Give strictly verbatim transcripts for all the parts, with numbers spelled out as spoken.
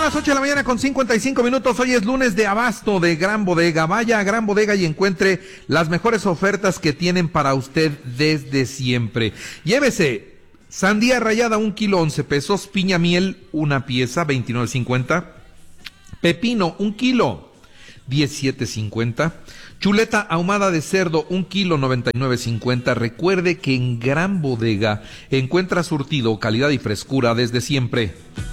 las ocho de la mañana con cincuenta y cinco minutos. Hoy es lunes de abasto de Gran Bodega. Vaya a Gran Bodega y encuentre las mejores ofertas que tienen para usted desde siempre. Llévese sandía rallada un kilo once pesos, piña miel una pieza veintinueve cincuenta, pepino un kilo diecisiete cincuenta, chuleta ahumada de cerdo un kilo noventa y nueve cincuenta. Recuerde que en Gran Bodega encuentra surtido, calidad y frescura desde siempre.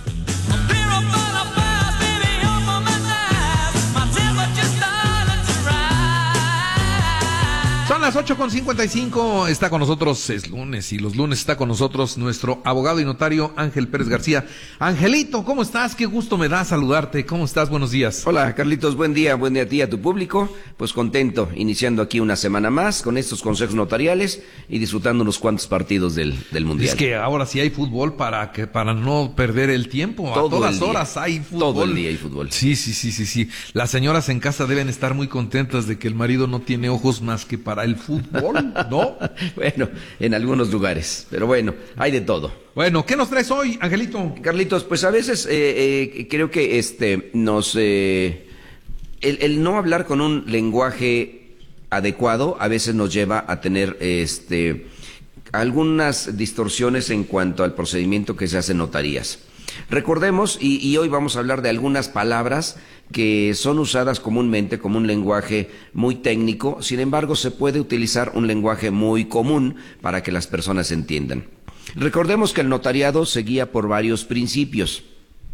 Son las ocho con cincuenta y cinco, está con nosotros, es lunes, y los lunes está con nosotros nuestro abogado y notario Ángel Pérez García. Angelito, ¿cómo estás? Qué gusto me da saludarte. ¿Cómo estás? Buenos días. Hola, Carlitos, buen día, buen día a ti y a tu público. Pues contento, iniciando aquí una semana más con estos consejos notariales y disfrutando unos cuantos partidos del, del Mundial. Es que ahora sí hay fútbol para que para no perder el tiempo. A Todo todas el día. horas hay fútbol. Todo el día hay fútbol. Sí, sí, sí, sí, sí. Las señoras en casa deben estar muy contentas de que el marido no tiene ojos más que para el fútbol, ¿no? Bueno, en algunos lugares, pero bueno, hay de todo. Bueno, ¿qué nos traes hoy, Angelito? Carlitos, pues a veces eh, eh, creo que este nos eh, el, el no hablar con un lenguaje adecuado a veces nos lleva a tener este algunas distorsiones en cuanto al procedimiento que se hace en notarías. Recordemos, y, y hoy vamos a hablar de algunas palabras que son usadas comúnmente como un lenguaje muy técnico, sin embargo se puede utilizar un lenguaje muy común para que las personas entiendan. Recordemos que el notariado se guía por varios principios,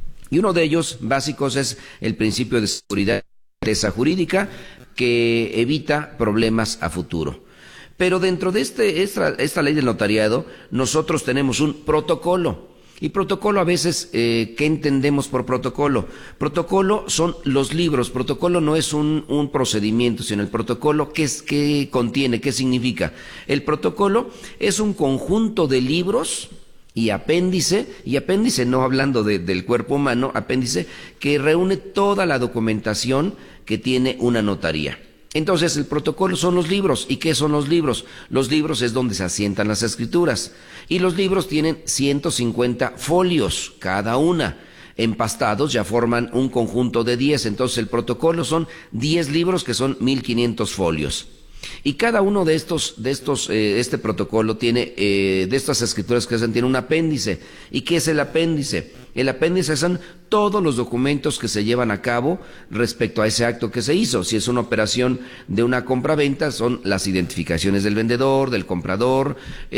y uno de ellos básicos es el principio de seguridad y certeza jurídica, que evita problemas a futuro. Pero dentro de este, esta, esta ley del notariado, nosotros tenemos un protocolo. Y protocolo a veces, eh, ¿qué entendemos por protocolo? Protocolo son los libros. Protocolo no es un, un procedimiento, sino el protocolo, ¿qué es, qué contiene, qué significa? El protocolo es un conjunto de libros y apéndice, y apéndice no hablando de, del cuerpo humano, apéndice que reúne toda la documentación que tiene una notaría. Entonces, el protocolo son los libros. ¿Y qué son los libros? Los libros es donde se asientan las escrituras. Y los libros tienen ciento cincuenta folios cada una. Empastados ya forman un conjunto de diez. Entonces, el protocolo son diez libros que son mil quinientos folios. Y cada uno de estos, de estos, eh, este protocolo tiene, eh, de estas escrituras que hacen, tiene un apéndice. ¿Y qué es el apéndice? El apéndice son todos los documentos que se llevan a cabo respecto a ese acto que se hizo. Si es una operación de una compra-venta, son las identificaciones del vendedor, del comprador,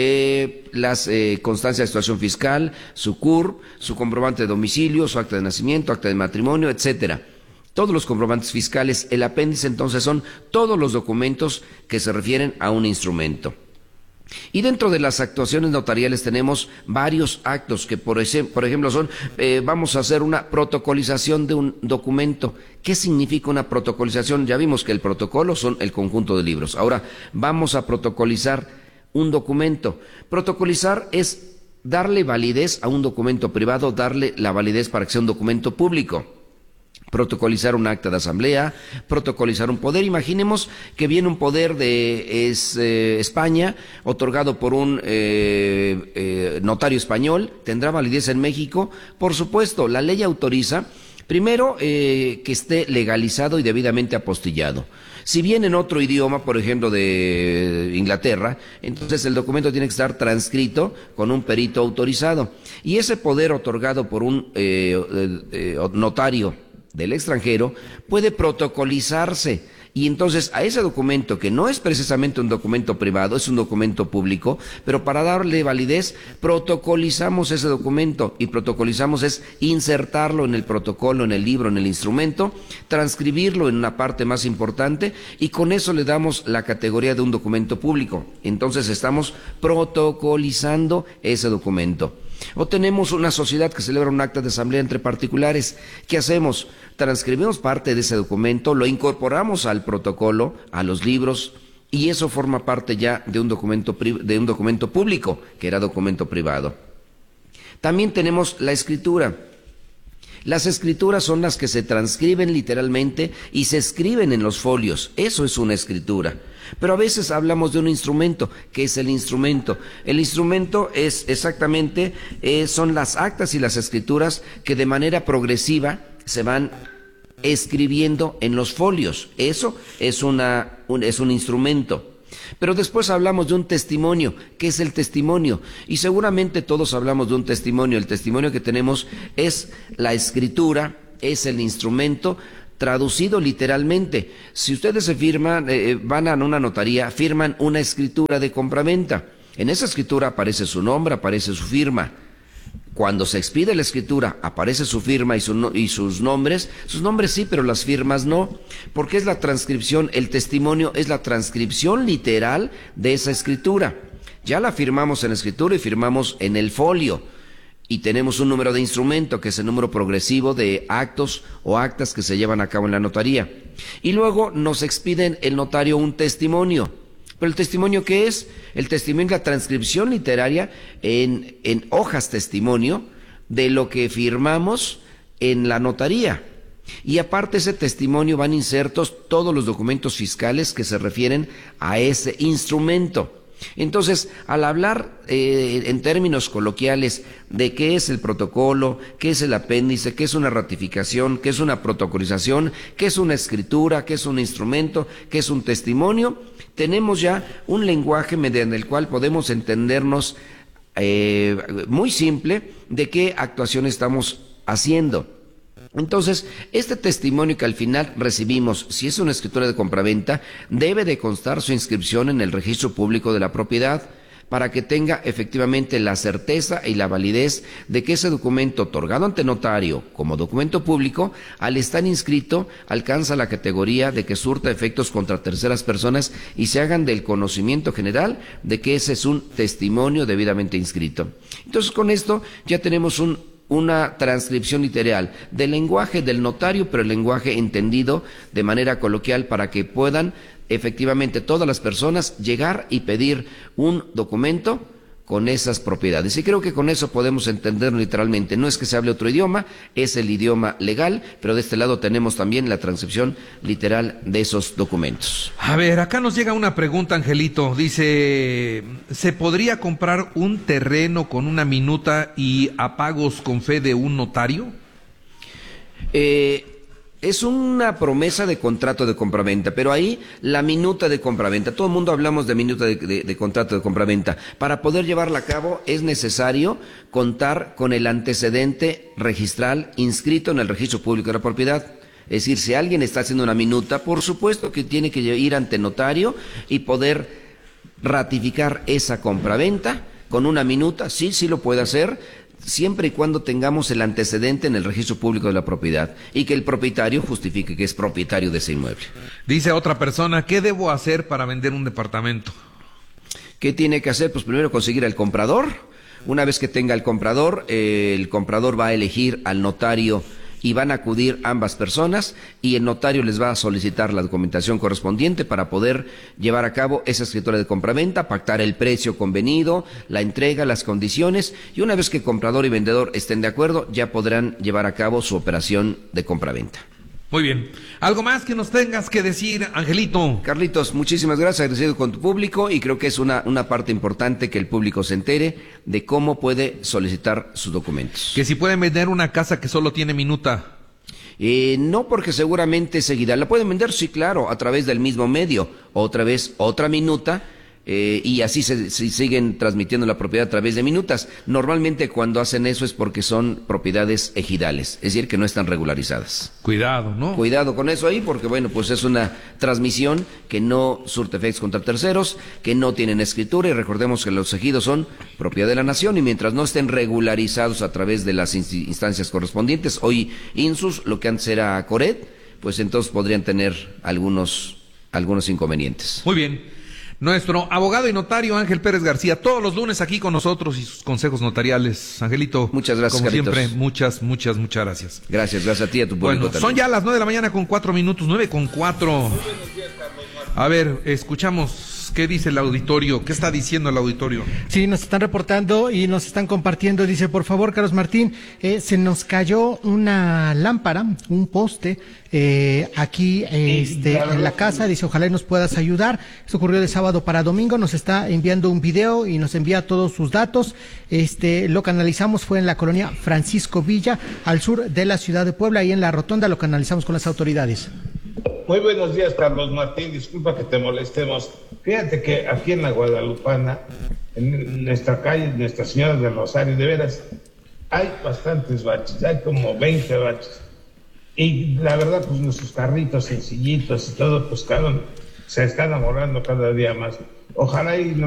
eh, las eh, constancias de situación fiscal, su C U R, su comprobante de domicilio, su acta de nacimiento, acta de matrimonio, etcétera. Todos los comprobantes fiscales. El apéndice entonces son todos los documentos que se refieren a un instrumento. Y dentro de las actuaciones notariales tenemos varios actos que por, ese, por ejemplo son, eh, vamos a hacer una protocolización de un documento. ¿Qué significa una protocolización? Ya vimos que el protocolo son el conjunto de libros. Ahora vamos a protocolizar un documento. Protocolizar es darle validez a un documento privado, darle la validez para que sea un documento público. Protocolizar un acta de asamblea, protocolizar un poder. Imaginemos que viene un poder de es, eh, España, otorgado por un eh, eh, notario español, tendrá validez en México. Por supuesto, la ley autoriza, primero, eh, que esté legalizado y debidamente apostillado. Si viene en otro idioma, por ejemplo de Inglaterra, entonces el documento tiene que estar transcrito con un perito autorizado. Y ese poder otorgado por un eh, eh, notario del extranjero puede protocolizarse, y entonces a ese documento, que no es precisamente un documento privado, es un documento público, pero para darle validez protocolizamos ese documento, y protocolizamos es insertarlo en el protocolo, en el libro, en el instrumento, transcribirlo en una parte más importante, y con eso le damos la categoría de un documento público. Entonces estamos protocolizando ese documento. O tenemos una sociedad que celebra un acta de asamblea entre particulares. ¿Qué hacemos? Transcribimos parte de ese documento, lo incorporamos al protocolo, a los libros, y eso forma parte ya de un documento, de un documento público, que era documento privado. También tenemos la escritura. Las escrituras son las que se transcriben literalmente y se escriben en los folios. Eso es una escritura. Pero a veces hablamos de un instrumento. ¿Qué es el instrumento? El instrumento es exactamente, eh, son las actas y las escrituras que de manera progresiva se van escribiendo en los folios. Eso es, una, un, es un instrumento. Pero después hablamos de un testimonio. ¿Qué es el testimonio? Y seguramente todos hablamos de un testimonio. El testimonio que tenemos es la escritura, es el instrumento traducido literalmente. Si ustedes se firman, eh, van a una notaría, firman una escritura de compraventa. En esa escritura aparece su nombre, aparece su firma. Cuando se expide la escritura, aparece su firma y, su, y sus nombres. Sus nombres sí, pero las firmas no, porque es la transcripción, el testimonio es la transcripción literal de esa escritura. Ya la firmamos en la escritura y firmamos en el folio. Y tenemos un número de instrumento, que es el número progresivo de actos o actas que se llevan a cabo en la notaría. Y luego nos expiden el notario un testimonio. ¿Pero el testimonio qué es? El testimonio es la transcripción literaria en, en hojas testimonio de lo que firmamos en la notaría. Y aparte ese testimonio van insertos todos los documentos fiscales que se refieren a ese instrumento. Entonces, al hablar eh, en términos coloquiales de qué es el protocolo, qué es el apéndice, qué es una ratificación, qué es una protocolización, qué es una escritura, qué es un instrumento, qué es un testimonio, tenemos ya un lenguaje mediante el cual podemos entendernos eh, muy simple de qué actuación estamos haciendo. Entonces, este testimonio que al final recibimos, si es una escritura de compraventa, debe de constar su inscripción en el registro público de la propiedad para que tenga efectivamente la certeza y la validez de que ese documento otorgado ante notario como documento público, al estar inscrito, alcanza la categoría de que surta efectos contra terceras personas y se hagan del conocimiento general de que ese es un testimonio debidamente inscrito. Entonces, con esto ya tenemos un una transcripción literal del lenguaje del notario, pero el lenguaje entendido de manera coloquial para que puedan efectivamente todas las personas llegar y pedir un documento con esas propiedades. Y creo que con eso podemos entender literalmente. No es que se hable otro idioma, es el idioma legal, pero de este lado tenemos también la transcripción literal de esos documentos. A ver, acá nos llega una pregunta, Angelito. Dice, ¿se podría comprar un terreno con una minuta y a pagos con fe de un notario? Eh... Es una promesa de contrato de compraventa, pero ahí la minuta de compraventa, todo el mundo hablamos de minuta de, de, de contrato de compraventa. Para poder llevarla a cabo es necesario contar con el antecedente registral inscrito en el registro público de la propiedad. Es decir, si alguien está haciendo una minuta, por supuesto que tiene que ir ante notario y poder ratificar esa compraventa con una minuta. Sí, sí lo puede hacer, siempre y cuando tengamos el antecedente en el registro público de la propiedad y que el propietario justifique que es propietario de ese inmueble. Dice otra persona, ¿qué debo hacer para vender un departamento? ¿Qué tiene que hacer? Pues primero conseguir al comprador. Una vez que tenga el comprador, eh, el comprador va a elegir al notario y van a acudir ambas personas y el notario les va a solicitar la documentación correspondiente para poder llevar a cabo esa escritura de compraventa, pactar el precio convenido, la entrega, las condiciones, y una vez que comprador y vendedor estén de acuerdo, ya podrán llevar a cabo su operación de compraventa. Muy bien. ¿Algo más que nos tengas que decir, Angelito? Carlitos, muchísimas gracias, agradecido con tu público, y creo que es una, una parte importante que el público se entere de cómo puede solicitar sus documentos. Que si pueden vender una casa que solo tiene minuta. Eh, no, porque seguramente seguirá. La pueden vender, sí, claro, a través del mismo medio. Otra vez, otra minuta. Eh, y así se, se siguen transmitiendo la propiedad a través de minutas. Normalmente cuando hacen eso es porque son propiedades ejidales, es decir, que no están regularizadas. Cuidado, ¿no? Cuidado con eso ahí, porque bueno, pues es una transmisión que no surte efectos contra terceros, que no tienen escritura, y recordemos que los ejidos son propiedad de la nación, y mientras no estén regularizados a través de las instancias correspondientes, hoy INSUS, lo que antes era CORED, pues entonces podrían tener algunos, algunos inconvenientes. Muy bien. Nuestro abogado y notario Ángel Pérez García, todos los lunes aquí con nosotros y sus consejos notariales. Angelito, muchas gracias, como Carlitos. siempre, muchas, muchas, muchas gracias. Gracias, gracias a ti y a tu público bueno, también. Son ya las nueve de la mañana con cuatro minutos, nueve con cuatro. A ver, escuchamos más. ¿Qué dice el auditorio? ¿Qué está diciendo el auditorio? Sí, nos están reportando y nos están compartiendo. Dice, por favor, Carlos Martín, eh, se nos cayó una lámpara, un poste, eh, aquí eh, este, en la casa. Dice, ojalá y nos puedas ayudar. Esto ocurrió de sábado para domingo. Nos está enviando un video y nos envía todos sus datos. Este, lo canalizamos, fue en la colonia Francisco Villa, al sur de la ciudad de Puebla, y en la rotonda lo canalizamos con las autoridades. Muy buenos días, Carlos Martín. Disculpa que te molestemos. Fíjate que aquí en la Guadalupana, en nuestra calle, Nuestra Señora del Rosario, de veras, hay bastantes baches, hay como veinte baches. Y la verdad, pues nuestros carritos sencillitos y todo, pues cada, se están enamorando cada día más. Ojalá y